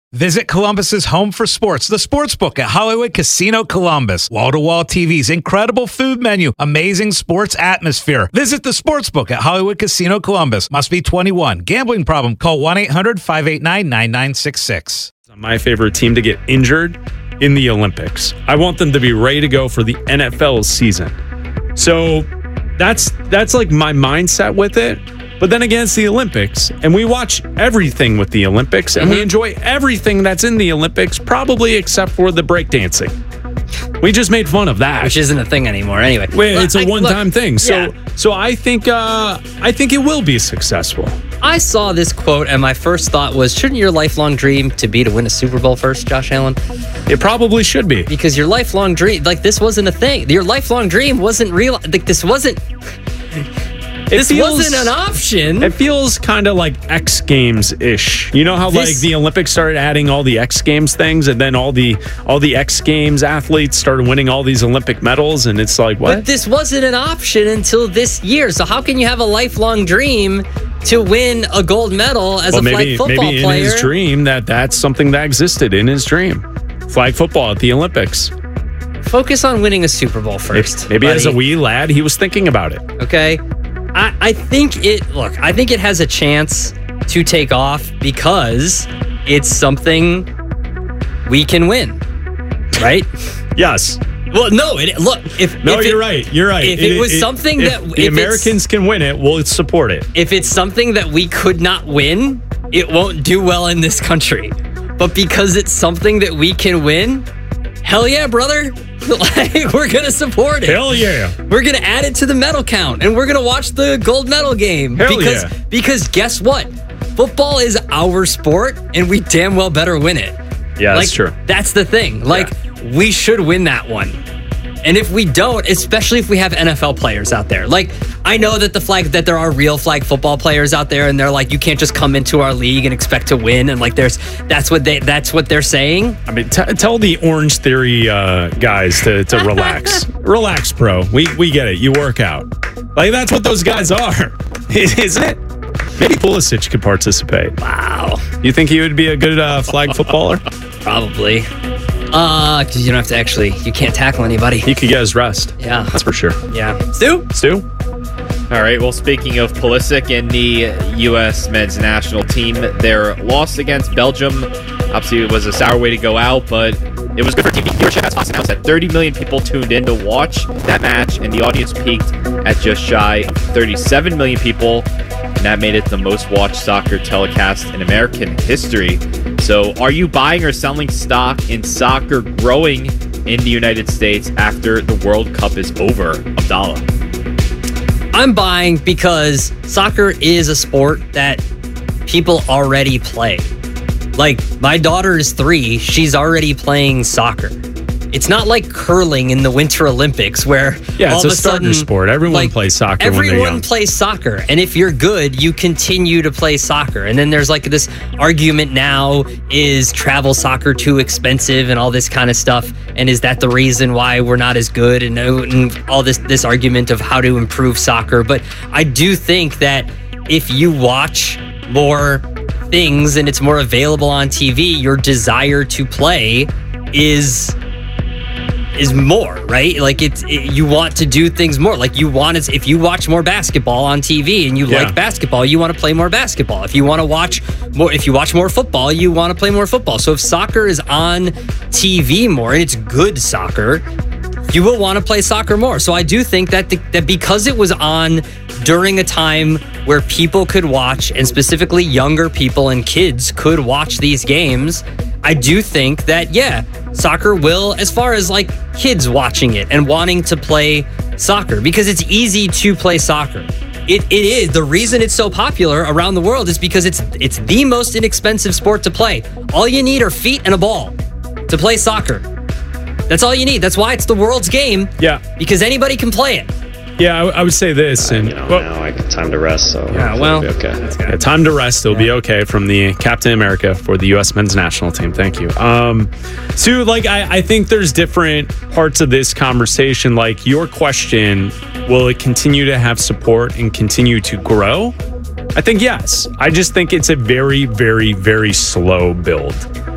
Visit Columbus's home for sports, the Sportsbook at Hollywood Casino Columbus. Wall-to-wall TVs, incredible food menu, amazing sports atmosphere. Visit the Sportsbook at Hollywood Casino Columbus. Must be 21. Gambling problem? Call 1-800-589-9966. My favorite team to get injured in the Olympics. I want them to be ready to go for the NFL season. So that's like my mindset with it. But then again, it's the Olympics, and we watch everything with the Olympics, and we enjoy everything that's in the Olympics, probably except for the breakdancing. We just made fun of that, which isn't a thing anymore. Anyway, well, it's a one-time thing. So I think it will be successful. I saw this quote, and my first thought was, shouldn't your lifelong dream to win a Super Bowl first, Josh Allen? It probably should be, because your lifelong dream, this wasn't a thing. Your lifelong dream wasn't real. This wasn't. This wasn't an option. It feels kind of like X Games-ish. You know how the Olympics started adding all the X Games things, and then all the X Games athletes started winning all these Olympic medals, and it's like, what? But this wasn't an option until this year. So how can you have a lifelong dream to win a gold medal as a flag football player? Maybe in his dream that's something that existed in his dream. Flag football at the Olympics. Focus on winning a Super Bowl first. Maybe as a wee lad, he was thinking about it. Okay. I think it has a chance to take off because it's something we can win, right? Yes. Well, no. You're right. If it was something that the Americans can win it, we'll support it. If it's something that we could not win, it won't do well in this country. But because it's something that we can win, hell yeah, brother. We're going to support it. Hell yeah. We're going to add it to the medal count, and we're going to watch the gold medal game. Because guess what? Football is our sport, and we damn well better win it. Yeah, that's true. That's the thing. We should win that one. And if we don't, especially if we have NFL players out there, I know that there are real flag football players out there, and they're like, you can't just come into our league and expect to win, and that's what they're saying. I mean, tell the Orange Theory guys to relax, relax, bro. We get it. You work out, that's what those guys are, isn't it? Maybe Pulisic could participate. Wow, you think he would be a good flag footballer? Probably. Because you don't have to you can't tackle anybody. He could get his rest. Yeah. That's for sure. Yeah. Stu? All right, well, speaking of Pulisic and the U.S. men's national team, their loss against Belgium, obviously it was a sour way to go out, but it was good for TV viewership. As Fox announced that 30 million people tuned in to watch that match, and the audience peaked at just shy of 37 million people, and that made it the most watched soccer telecast in American history. So are you buying or selling stock in soccer growing in the United States after the World Cup is over? Abdallah. I'm buying because soccer is a sport that people already play. My daughter is 3. She's already playing soccer. It's not like curling in the Winter Olympics where it's a starter sport. Everyone plays soccer when they're young. Everyone plays soccer. And if you're good, you continue to play soccer. And then there's this argument now, is travel soccer too expensive and all this kind of stuff? And is that the reason why we're not as good? And all this argument of how to improve soccer. But I do think that if you watch more things and it's more available on TV, your desire to play is more, right? You want to do things more. If you watch more basketball on TV and you like basketball, you want to play more basketball. If you watch more football, you want to play more football. So if soccer is on TV more and it's good soccer, you will want to play soccer more. So I do think that because it was on during a time where people could watch, and specifically younger people and kids could watch these games, I do think that, soccer will, as far as kids watching it and wanting to play soccer, because it's easy to play soccer. It is. The reason it's so popular around the world is because it's the most inexpensive sport to play. All you need are feet and a ball to play soccer. That's all you need. That's why it's the world's game. Yeah. Because anybody can play it. Yeah, I would say this. Now I got time to rest, so it'll be okay. Yeah, time to rest. It'll be okay from the Captain America for the U.S. men's national team. Thank you. Sue, I think there's different parts of this conversation. Your question, will it continue to have support and continue to grow? I think yes. I just think it's a very, very, very slow build.